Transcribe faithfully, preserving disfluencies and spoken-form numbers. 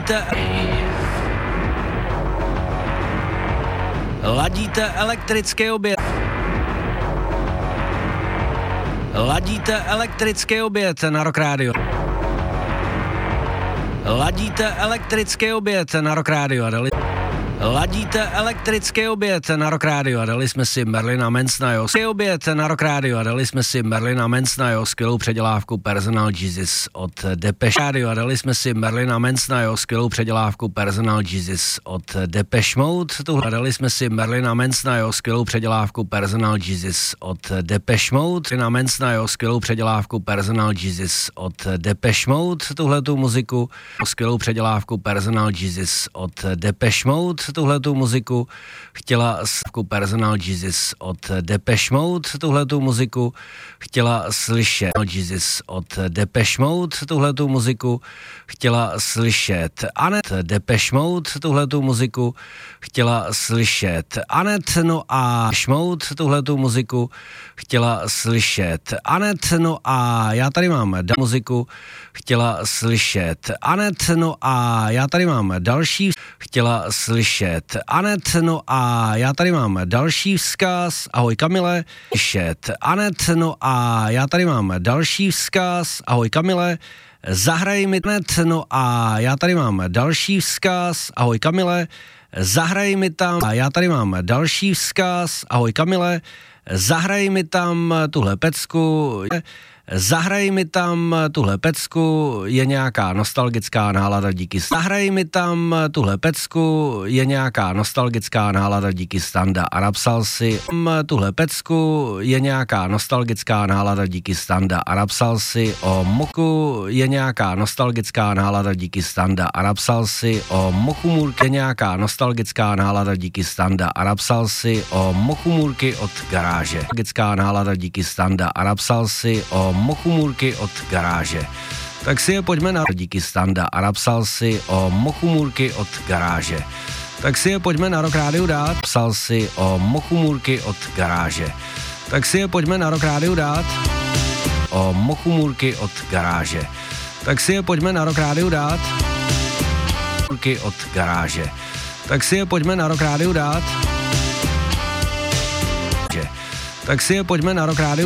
Ladíte... Ladíte elektrický oběd. Ladíte elektrický oběd na Rock Radio. Ladíte elektrický oběd na Rock Radio a dali... Ladíte elektrický oběd na Rock Radio a dali jsme si Merlina Mansona, jo. Oběd na Rock Radio a dali jsme si Merlina Mansona, jo, skvělou předělávku Personal Jesus od Depeche Radio a dali jsme si Merlina Mansona, jo, skvělou předělávku Personal Jesus od Depeche Mode. Tuhle dali jsme si Merlina Mansona, jo, skvělou předělávku Personal Jesus od Depeche Mode. Merlina Mansona, jo, skvělou předělávku Personal Jesus od Depeche Mode. Tuhle tu muziku, skvělou předělávku Personal Jesus od Depeche Mode. Tuhletu muziku chtěla s Personal Jesus od Depeche Mode, tuhletu muziku chtěla slyšet Jesus od Depeche Mode, tuhletu muziku chtěla slyšet Anet Depeche Mode, tuhletu muziku chtěla slyšet Anet, no a Mode, tuhletu muziku chtěla slyšet Anet, no a já tady mám da- muziku chtěla slyšet Anet, no a já tady mám další chtěla slyšet Anet, no a já tady mám další vzkaz, ahoj Kamile, slyšet Anet, no a já tady mám další vzkaz, ahoj Kamile, zahraj mi Anet, no a já tady mám další vzkaz, ahoj Kamile, zahraj mi tam, a já tady mám další vzkaz, ahoj Kamile, zahraj mi tam tuhle pecku, zahraj mi tam tuhle pecku, je nějaká nostalgická nálada díky zahraj mi tam tuhle pecku, je nějaká nostalgická nálada díky Standa a napsal si tuhle pecku, je nějaká nostalgická nálada díky Standa a napsal si o moku, je nějaká nostalgická nálada díky Standa a napsal si o mokumůrky, je nějaká nostalgická nálada díky Standa a napsal si o mokumůrky od garáže, nostalgická nálada díky Standa a napsal si o mokumůrky od garáže. Tak si je pojďme na díky Standa a napsal si o mokumůrky od garáže. Tak si je pojďme na Rock Radio dát. Psal si o mokumůrky od garáže. Tak si je pojďme na Rock Radio dát. O mokumůrky od garáže. Tak si je pojďme na Rock Radio dát. Mokumůrky od garáže. Tak si je pojďme na Rock Radio dát. Tak si je pojďme na Rock Radio